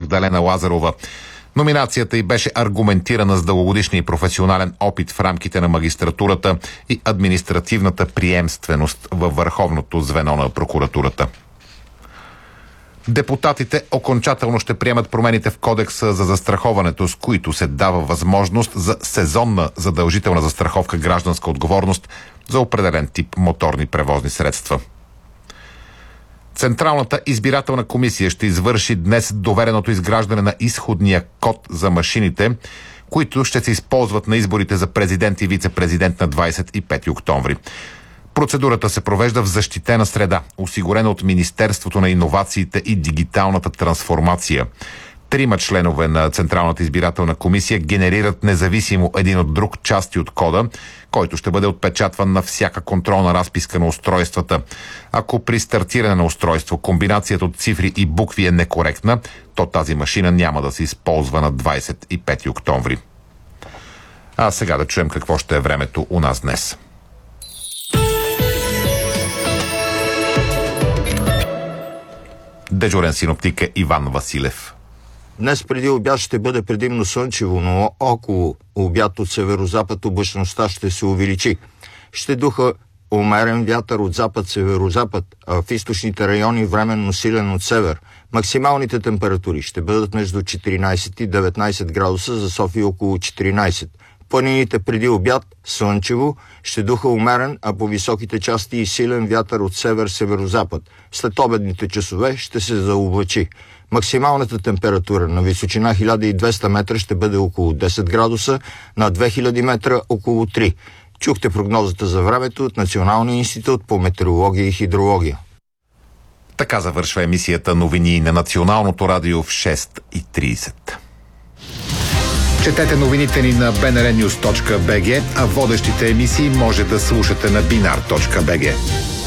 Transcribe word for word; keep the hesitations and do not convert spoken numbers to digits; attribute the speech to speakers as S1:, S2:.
S1: Магдалена Лазарова. Номинацията й беше аргументирана с дългогодишния професионален опит в рамките на магистратурата и административната приемственост във върховното звено на прокуратурата. Депутатите окончателно ще приемат промените в Кодекса за застраховането, с които се дава възможност за сезонна задължителна застраховка гражданска отговорност за определен тип моторни превозни средства. Централната избирателна комисия ще извърши днес довереното изграждане на изходния код за машините, които ще се използват на изборите за президент и вице-президент на двадесет и пети октомври. Процедурата се провежда в защитена среда, осигурена от Министерството на иновациите и дигиталната трансформация. Трима членове на Централната избирателна комисия генерират независимо един от друг части от кода, който ще бъде отпечатван на всяка контролна разписка на устройствата. Ако при стартиране на устройство комбинацията от цифри и букви е некоректна, то тази машина няма да се използва на двадесет и пети октомври. А сега да чуем какво ще е времето у нас днес. Дежурен синоптик е Иван Василев.
S2: Днес преди обяд ще бъде предимно слънчево, но около обяд от северозапад облачността ще се увеличи. Ще духа умерен вятър от запад-северозапад, а в източните райони временно силен от север. Максималните температури ще бъдат между четиринадесет и деветнадесет градуса, за София около четиринадесет. Планините преди обяд слънчево, ще духа умерен, а по високите части и силен вятър от север-северозапад. След обедните часове ще се заоблачи. Максималната температура на височина хиляда и двеста метра ще бъде около десет градуса, на две хиляди метра около три. Чухте прогнозата за времето от Националния институт по метеорология и хидрология.
S1: Така завършва емисията новини на Националното радио в шест и тридесет. Четете новините ни на би ен ар нюз точка би джи, а водещите емисии може да слушате на бинар точка би джи.